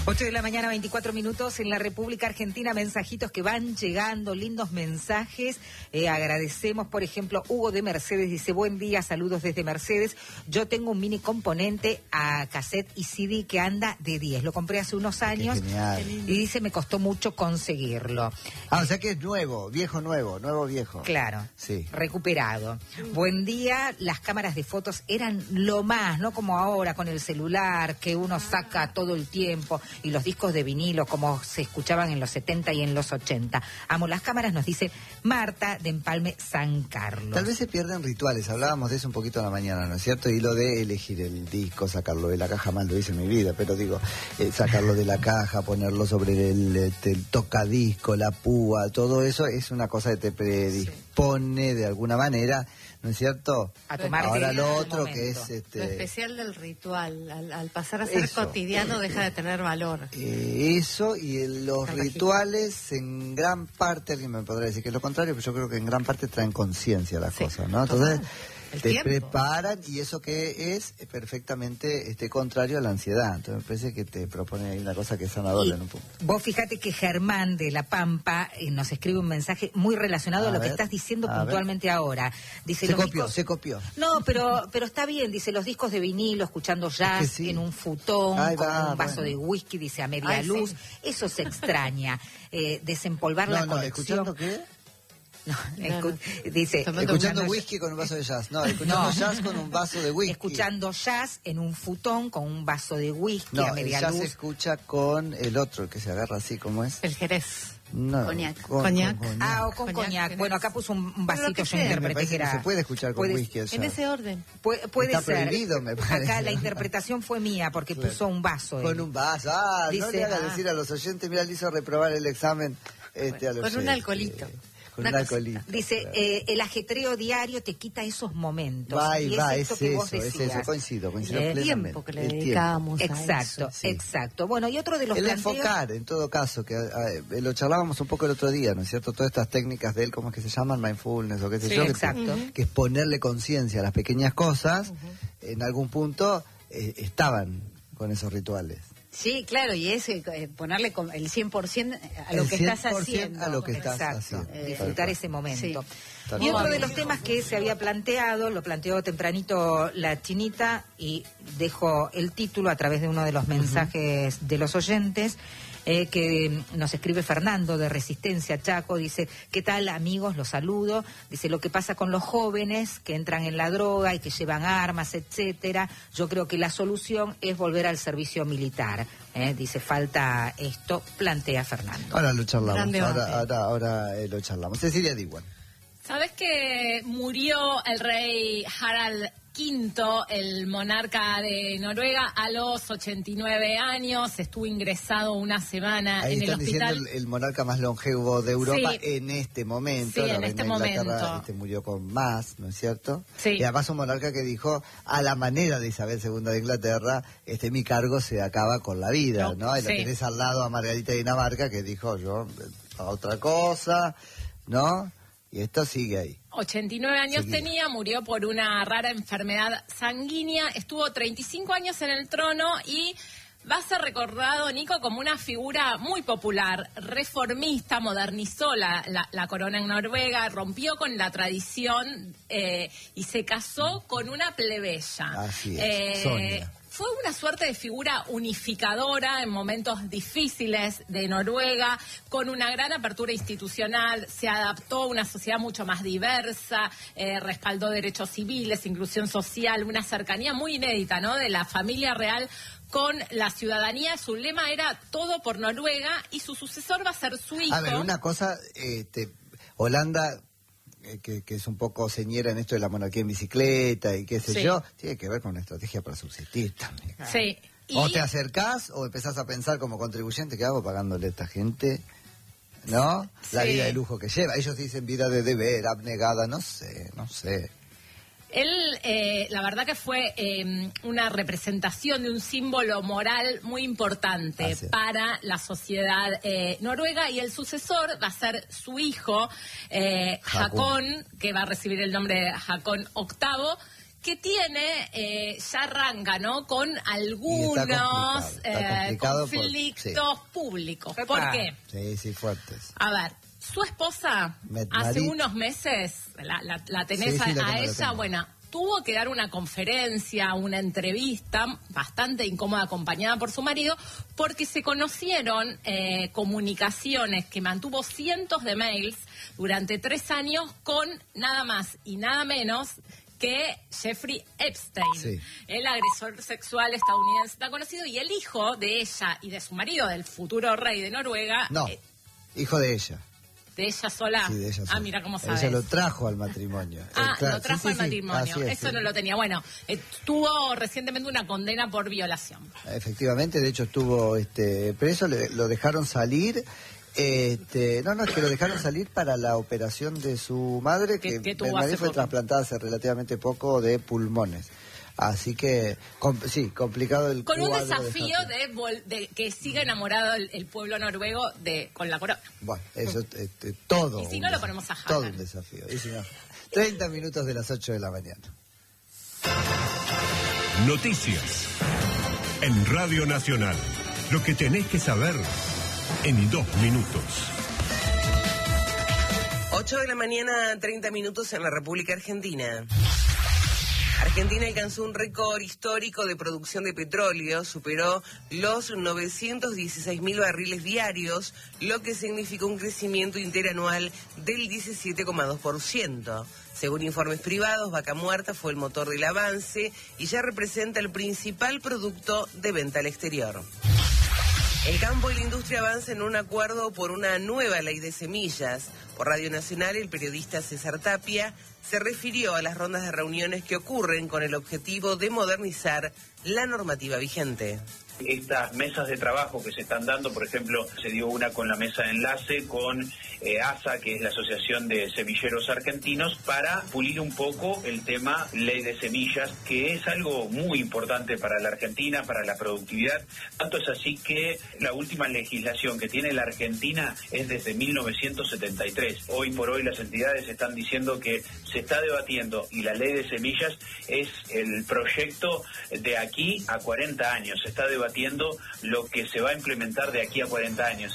8 de la mañana, 24 minutos en la República Argentina. Mensajitos que van llegando, lindos mensajes. Agradecemos, por ejemplo, Hugo de Mercedes dice: buen día, saludos desde Mercedes. Yo tengo un mini componente a cassette y CD que anda de 10. Lo compré hace unos años y dice: me costó mucho conseguirlo. Ah, o sea que es nuevo, viejo nuevo, nuevo viejo. Claro, sí. Recuperado. Buen día, las cámaras de fotos eran lo más, no como ahora con el celular que uno saca todo el tiempo, y los discos de vinilo como se escuchaban en los 70 y en los 80. Amo las cámaras, nos dice Marta de Empalme, San Carlos. Tal vez se pierden rituales, hablábamos de eso un poquito en la mañana, ¿no es cierto? Y lo de elegir el disco, sacarlo de la caja, mal lo hice en mi vida, pero digo, sacarlo de la caja, ponerlo sobre el tocadisco, la púa, todo eso es una cosa que te predispone de alguna manera, ¿no es cierto? A tomar ahora lo otro momento. Que es lo especial del ritual, al pasar a ser eso. Cotidiano deja de tener valor. Eso y los rituales en gran parte, alguien me podrá decir que es lo contrario, pero yo creo que en gran parte traen conciencia las cosas, ¿no? Entonces te preparan, y eso que es perfectamente contrario a la ansiedad. Entonces me parece que te propone ahí una cosa que es sanadora en un punto. Vos fíjate que Germán de La Pampa nos escribe un mensaje muy relacionado a lo que estás diciendo puntualmente ahora. Dice, se copió. No, pero está bien, dice, los discos de vinilo, escuchando jazz en un futón, con un vaso de whisky, dice, a media luz. Eso se extraña. Desempolvar la colección. ¿Escuchando qué? No, dice, escuchando whisky con un vaso de jazz. No, escuchando jazz con un vaso de whisky. Escuchando jazz en un futón con un vaso de whisky a media luz. No, el jazz se escucha con el otro, el que se agarra así, ¿cómo es? El Jerez. No, coñac. O con coñac. Bueno, acá puso un vasito, yo interpreté que era... Se puede escuchar con whisky el jazz. En ese orden. Puede Está ser. Prohibido, me parece. Acá la interpretación fue mía, porque puso un vaso. Con un vaso. Dice, no le hagas decir a los oyentes, mira, le hizo reprobar el examen a los con un alcoholito. Dice, el ajetreo diario te quita esos momentos. Es eso, coincido plenamente. El tiempo que le dedicamos Exacto, exacto. Bueno, y otro de los planteos... enfocar, en todo caso, que lo charlábamos un poco el otro día, ¿no es cierto? Todas estas técnicas de él, ¿cómo es que se llaman? Mindfulness o qué sé yo. Exacto. Que es ponerle conciencia a las pequeñas cosas, en algún punto estaban con esos rituales. Sí, claro, y es ponerle el 100% a lo que estás haciendo. A lo que estás haciendo. Disfrutar ese momento. Sí. Y otro de los temas que se había planteado, lo planteó tempranito la Chinita, y dejo el título a través de uno de los mensajes de los oyentes, que nos escribe Fernando de Resistencia Chaco. Dice: ¿qué tal, amigos? Los saludo. Dice: lo que pasa con los jóvenes que entran en la droga y que llevan armas, etcétera, yo creo que la solución es volver al servicio militar. Dice, falta esto, plantea Fernando. Ahora lo charlamos, ahora lo charlamos. Cecilia Diwan. ¿Sabes que murió el rey Harald V, el monarca de Noruega, a los 89 años? Estuvo ingresado una semana en el hospital. Ahí están diciendo el monarca más longevo de Europa en este momento. Sí, en este momento. Murió con más, ¿no es cierto? Sí. Y además un monarca que dijo, a la manera de Isabel II de Inglaterra, mi cargo se acaba con la vida, ¿no? Y la tenés al lado a Margarita de Dinamarca, que dijo, yo, otra cosa, ¿no? Y esto sigue ahí. 89 años tenía, murió por una rara enfermedad sanguínea, estuvo 35 años en el trono y va a ser recordado, Nico, como una figura muy popular, reformista, modernizó la corona en Noruega, rompió con la tradición y se casó con una plebeya. Así es, Sonia. Fue una suerte de figura unificadora en momentos difíciles de Noruega, con una gran apertura institucional, se adaptó a una sociedad mucho más diversa, respaldó derechos civiles, inclusión social, una cercanía muy inédita, ¿no?, de la familia real con la ciudadanía. Su lema era todo por Noruega, y su sucesor va a ser su hijo. A ver, una cosa, Holanda... Que es un poco señera en esto de la monarquía en bicicleta y qué sé yo, tiene que ver con una estrategia para subsistir también. Sí. O te acercás o empezás a pensar como contribuyente, ¿qué hago pagándole a esta gente? ¿No? La vida de lujo que lleva. Ellos dicen vida de deber, abnegada, no sé. Él, la verdad que fue una representación de un símbolo moral muy importante para la sociedad noruega, y el sucesor va a ser su hijo, Haakon, que va a recibir el nombre de Haakon VIII, que tiene, ya arranca, ¿no? Con algunos conflictos públicos. ¿Por qué? Sí, fuertes. A ver, su esposa, hace unos meses, la tenés a ella, bueno, tuvo que dar una conferencia, una entrevista bastante incómoda acompañada por su marido, porque se conocieron comunicaciones que mantuvo cientos de mails durante 3 años con nada más y nada menos que Jeffrey Epstein, el agresor sexual estadounidense tan conocido, y el hijo de ella y de su marido, del futuro rey de Noruega. No, hijo de ella. ¿De ella sola? Sí, de ella sola. Mira cómo sabes. Ella lo trajo al matrimonio. Lo trajo al matrimonio. Eso no lo tenía. Bueno, tuvo recientemente una condena por violación. Efectivamente, de hecho estuvo preso, lo dejaron salir. No, es que lo dejaron salir para la operación de su madre, que el marido fue trasplantada hace relativamente poco de pulmones. Así que, complicado el con un desafío de que siga enamorado el pueblo noruego con la corona. Bueno, eso todo. Y si no, lo ponemos a Hakan. Todo un desafío. Y si no, 30 minutos de las 8 de la mañana. Noticias en Radio Nacional. Lo que tenés que saber en 2 minutos. 8 de la mañana, 30 minutos en la República Argentina. Argentina alcanzó un récord histórico de producción de petróleo, superó los 916.000 barriles diarios, lo que significó un crecimiento interanual del 17,2%. Según informes privados, Vaca Muerta fue el motor del avance y ya representa el principal producto de venta al exterior. El campo y la industria avanzan en un acuerdo por una nueva ley de semillas. Por Radio Nacional, el periodista César Tapia se refirió a las rondas de reuniones que ocurren con el objetivo de modernizar la normativa vigente. Estas mesas de trabajo que se están dando, por ejemplo, se dio una con la mesa de enlace con ASA, que es la Asociación de Semilleros Argentinos, para pulir un poco el tema ley de semillas, que es algo muy importante para la Argentina, para la productividad. Tanto es así que la última legislación que tiene la Argentina es desde 1973. Hoy por hoy las entidades están diciendo que se está debatiendo y la ley de semillas es el proyecto de aquí a 40 años. Se está debatiendo lo que se va a implementar de aquí a 40 años.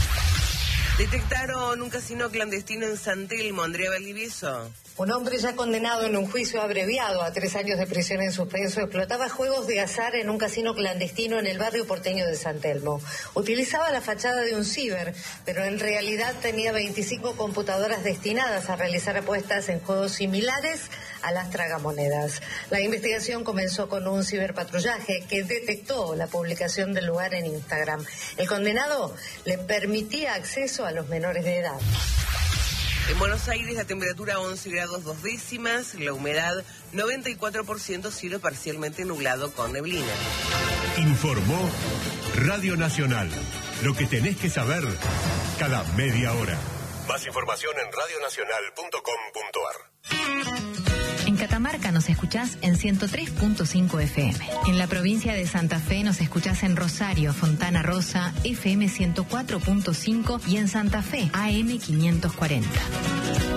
Detectaron un casino clandestino en San Telmo. Andrea Valdivieso. Un hombre ya condenado en un juicio abreviado a 3 años de prisión en suspenso explotaba juegos de azar en un casino clandestino en el barrio porteño de San Telmo. Utilizaba la fachada de un ciber, pero en realidad tenía 25 computadoras destinadas a realizar apuestas en juegos similares a las tragamonedas. La investigación comenzó con un ciberpatrullaje que detectó la publicación del lugar en Instagram. El condenado le permitía acceso a los menores de edad. En Buenos Aires la temperatura 11 grados 2 décimas, la humedad 94%, cielo parcialmente nublado con neblina. Informó Radio Nacional. Lo que tenés que saber cada media hora. Más información en radionacional.com.ar. En Catamarca nos escuchás en 103.5 FM. En la provincia de Santa Fe nos escuchás en Rosario, Fontana Rosa, FM 104.5 y en Santa Fe, AM 540.